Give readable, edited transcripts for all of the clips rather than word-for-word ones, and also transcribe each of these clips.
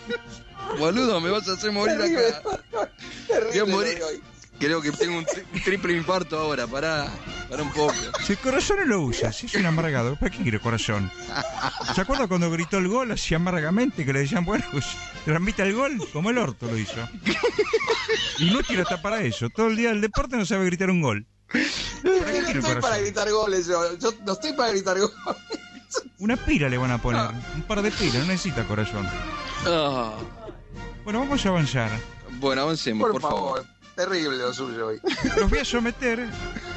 Boludo, me vas a hacer morir acá. Voy a morir. Creo que tengo un triple infarto ahora. Pará un poco. Si el corazón no lo usa, si es un amargado, ¿para qué quiere corazón? ¿Se acuerda cuando gritó el gol así amargamente que le decían, bueno, pues transmite el gol? Como el orto lo hizo. Inútil hasta para eso. Todo el día del deporte no sabe gritar un gol. No estoy para gritar goles, yo no estoy para gritar goles. Una pila le van a poner, un par de pilas, no necesita corazón. Bueno, vamos a avanzar. Bueno, avancemos, por favor. Terrible lo suyo hoy. Los voy a someter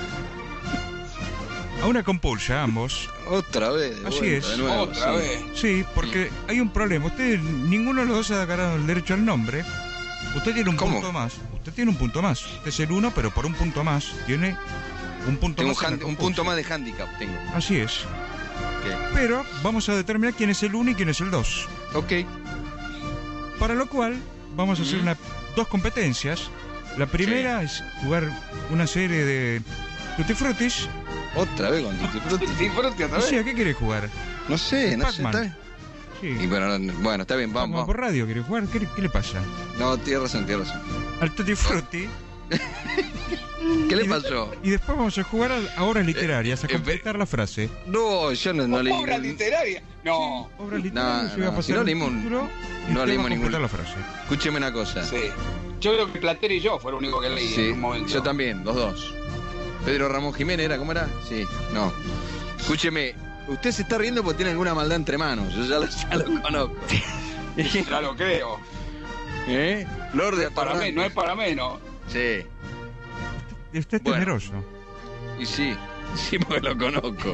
a una compulsa, ambos. Otra vez. Así es. De nuevo, Otra vez. Sí, porque hay un problema. Ustedes, ninguno de los dos ha ganado el derecho al nombre. Usted tiene un punto más. Usted tiene un punto más. Usted es el uno, pero por un punto más. Tiene un punto más. Un punto más de handicap tengo. Así es. Okay. Pero vamos a determinar quién es el 1 y quién es el 2. Ok. Para lo cual vamos a hacer dos competencias. La primera es jugar una serie de Tutti Frutis. Otra vez con Tutti Frutti. Tutti Frutti otra vez. Sí, ¿a qué quiere jugar? No sé, Pac-Man. está bien. Sí. Y bueno, está bien, vamos. Por radio quiere jugar. ¿Qué le pasa? No, tiene razón. Al Tutti Frutti. ¿Qué le pasó? Y después vamos a jugar a obras literarias, a completar la frase. No, yo no leí. ¿Obra literaria? No. Obras literarias, yo voy a pasar si no el leímos, título y no usted leímos va a completar la frase. Escúcheme una cosa. Sí. Yo creo que Platero y yo fue lo único que leí Sí, en un momento. yo también, los dos. Pedro Ramón Jiménez, ¿era? ¿Cómo era? Sí, no. Escúcheme, usted se está riendo porque tiene alguna maldad entre manos. Yo ya lo conozco. Ya lo creo. Lord de No es para menos. Sí. Usted es temeroso. Y sí, porque lo conozco.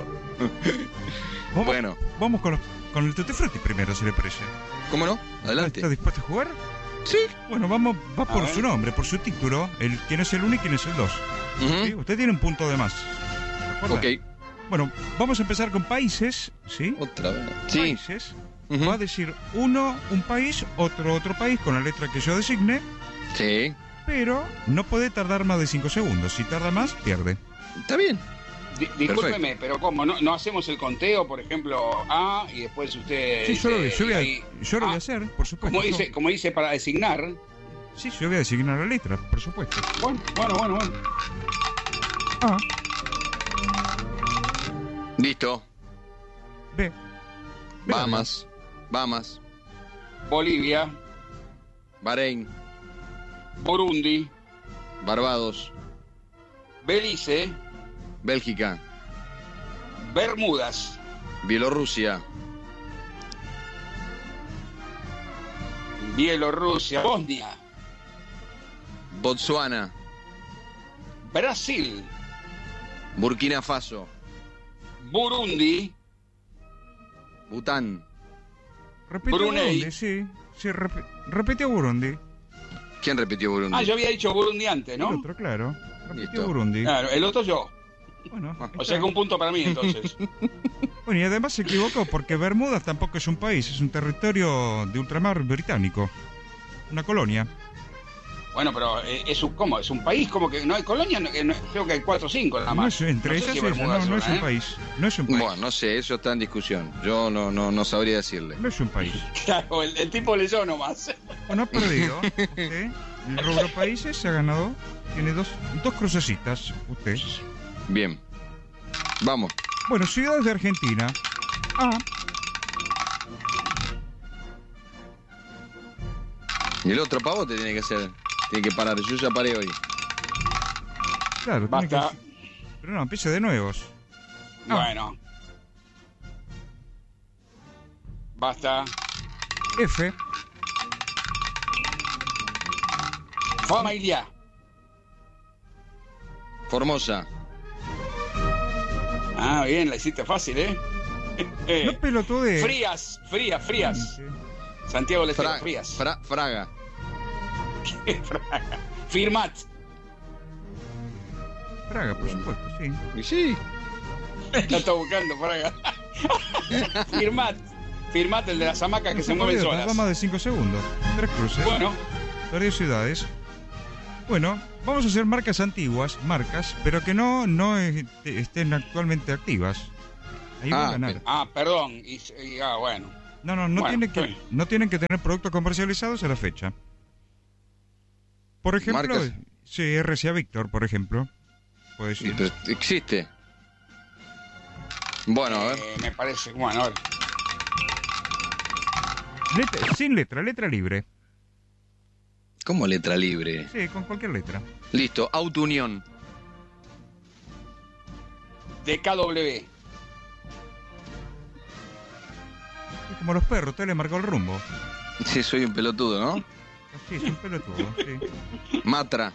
Vamos con el Tutti Frutti primero, si le parece. ¿Cómo no? Adelante. ¿Está dispuesto a jugar? Sí. Bueno, va por su nombre, por su título, quién es el 1 y quién es el 2. ¿Sí? Usted tiene un punto de más. ¿Recuerda? Ok. Bueno, vamos a empezar con países, ¿sí? Otra vez. Países. Va a decir uno, un país, otro país, con la letra que yo designe. Sí. Pero no puede tardar más de 5 segundos. Si tarda más, pierde. Está bien. Discúlpeme, pero ¿cómo? ¿No hacemos el conteo, por ejemplo, A y después usted... Sí, yo lo voy a hacer, por supuesto. Como dice para designar. Sí, yo voy a designar la letra, por supuesto. Bueno. A. Listo. B. Bahamas. Bolivia. Bahrein. Burundi. Barbados. Belice. Bélgica. Bermudas. Bielorrusia. Bosnia. Botsuana. Brasil. Burkina Faso. Burundi. Bután. Repitió Brunei. Burundi, sí, repitió Burundi. ¿Quién repitió Burundi? Yo había dicho Burundi antes, ¿no? El otro, claro. Repitió Listo. Burundi. Claro, el otro yo. Bueno, O sea que un punto para mí, entonces. Bueno, y además se equivocó porque Bermudas tampoco es un país, es un territorio de ultramar británico. Una colonia. Bueno, pero ¿cómo? ¿Es un país? ¿Cómo que no hay colonia? Creo que hay 4 o 5 nada No más. es, entre ellas no es un país. No es un país. Bueno, no sé, eso está en discusión. Yo no sabría decirle. No es un país. Claro, el tipo leyó nomás. Bueno, ha perdido. Usted, el rubro países, se ha ganado. Tiene dos crucecitas. Usted. Bien. Vamos. Bueno, ciudades de Argentina. A. Y el otro pavo te tiene que hacer. Tiene que parar. Yo ya paré hoy. Claro, tiene Basta. que... Pero no, empiece de nuevos. Bueno. Basta. F. Familia. Formosa. Ah, bien, la hiciste fácil, ¿eh? No pelotudee. Frías. Sí. Santiago del Estero, Frías. Fraga. Fraga. Firmat. Praga, por supuesto, sí. Y sí. La está buscando, Fraga. Firmat, el de las hamacas que se mueven solas. Tardó más de 5 segundos. 3 cruces. Bueno. Perdió ciudades. Bueno, vamos a hacer marcas antiguas, pero que no estén actualmente activas. Ahí va a ganar. Perdón. Bueno. No Bueno, tienen está que, bien. no tienen que tener productos comercializados a la fecha. Por ejemplo, Marcas. sí, RCA Víctor, por ejemplo. Puede Sí, decir. pero existe. Bueno, a ver. Me parece, bueno, a ver. Sin letra libre. ¿Cómo letra libre? Sí, con cualquier letra. Listo, Auto Unión. DKW. Es como los perros, usted le marcó el rumbo. Sí, soy un pelotudo, ¿no? Sí, es un pelotudo, sí. Matra.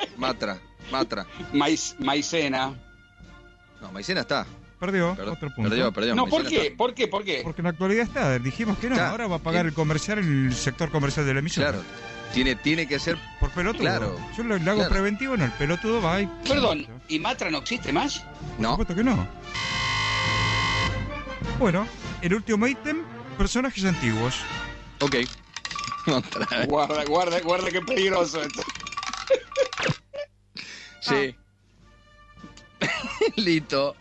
Maicena. No, Maicena está. Perdió, Perdón, otro punto. perdió. No, ¿por Maicena qué? está. ¿Por qué? ¿Por qué? Porque en la actualidad está, dijimos que no, Está. ahora va a pagar el comercial en el sector comercial de la emisión. Claro. Tiene que ser. Por pelotudo. Claro. Yo le hago Claro. preventivo, no, el pelotudo va y... Perdón, ¿y Matra no existe más? Por No. supuesto que no. Bueno, el último ítem, personajes antiguos. Ok. Matra. Guarda qué peligroso esto. Sí. Listo.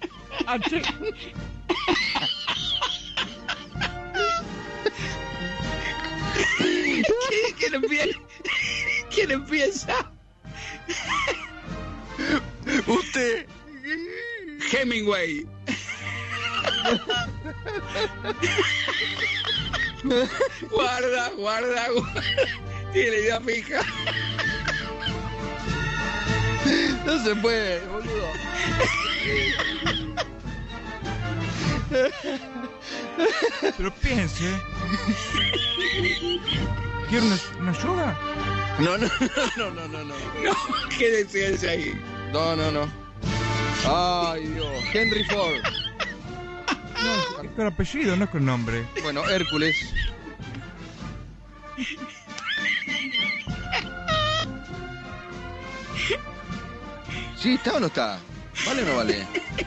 ¿Quién empieza? Usted. Hemingway. Guarda. Tiene idea fija. No se puede, boludo. Pero piense. ¿Quiere una ayuda? No. No, quédense ahí. No. Ay, Dios. Henry Ford. No, es con apellido, no es con nombre. Bueno, Hércules. ¿Sí está o no está? ¿Vale o no vale?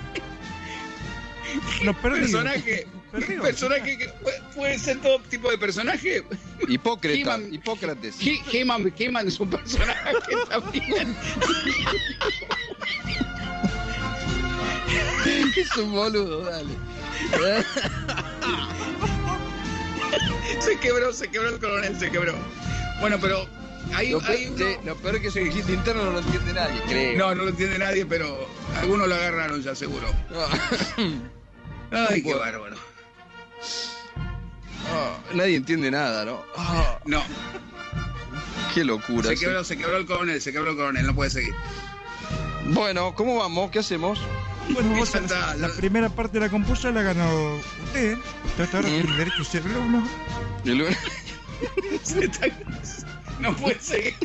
No, perdí. Personaje que puede ser todo tipo de personaje. Hipócrates. He-Man. Hipócrates. He-Man es un personaje también. Es un boludo, dale. Se quebró el coronel, se quebró. Bueno, pero hay Lo peor, uno... sí, lo peor es que es un chiste interno, no lo entiende nadie, creo. No lo entiende nadie, pero algunos lo agarraron ya seguro. Ay, qué bárbaro. Nadie entiende nada, ¿no? No, Qué locura. se sí. quebró el coronel, no puede seguir. Bueno, ¿cómo vamos? ¿Qué hacemos? Bueno, vos Ya está, la ya- primera parte de la compusa la ganó usted. Usted hasta ahora tiene el derecho a ser alumno. Y luego- No puede seguir.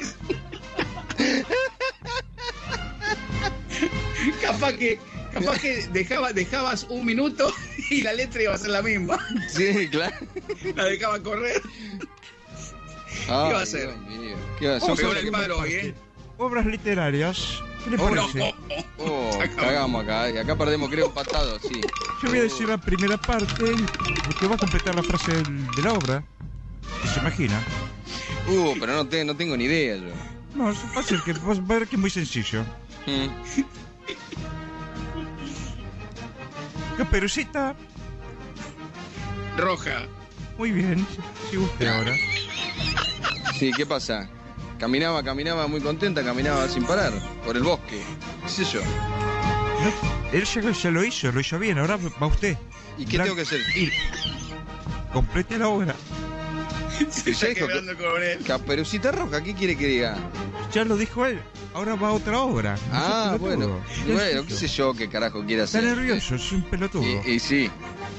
Capaz que dejabas un minuto y la letra iba a ser la misma. Sí, claro. La dejaba correr. Ay, va a hacer? Dios mío. ¿Qué va a ¿Cómo hacer? pegó en el palo hoy, eh? Obras literarias. ¿Qué le Oh, parece? Cagamos acá. Y acá perdemos, creo, empatados, sí. Yo voy a decir la primera parte, porque va a completar la frase de la obra. ¿Qué se imagina? Pero no tengo ni idea yo. No, es fácil, que vas a ver que es muy sencillo. Caperucita, Roja. muy bien, sigue usted ahora. Sí, ¿qué pasa? Caminaba muy contenta, caminaba sin parar por el bosque. ¿Qué sé yo? No, él ya lo hizo bien, ahora va usted. ¿Y qué tengo que hacer? Ir. Complete la obra. Se está Ya dijo quebrando el coronel. Caperucita Roja, ¿qué quiere que diga? Ya lo dijo él, ahora va a otra obra. No Ah, seas pelotudo. bueno, qué sé yo, qué carajo quiere Está hacer. nervioso, es un pelotudo. Y sí.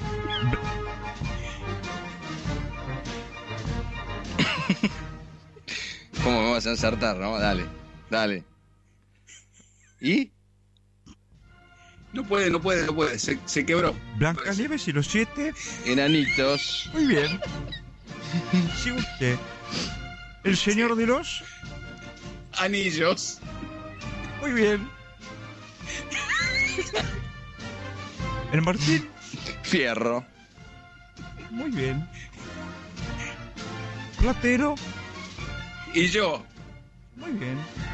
¿Cómo me vas a ensartar, no? Dale. ¿Y? No puede. Se quebró. Blancanieves y los 7, Enanitos. muy bien. Sigue usted. El señor de los, Anillos. muy bien. El Martín, Fierro. muy bien. Platero, Y yo. muy bien.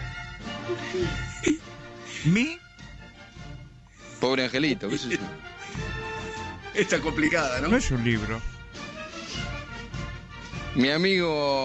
Mi, Pobre angelito, qué sé yo. Está complicada, no ¿no? es un libro. Mi amigo